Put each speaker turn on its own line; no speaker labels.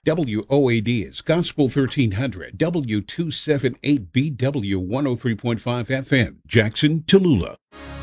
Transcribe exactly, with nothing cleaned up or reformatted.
W O A D is Gospel thirteen hundred, W two seventy-eight B W one oh three point five F M, Jackson, Tallulah.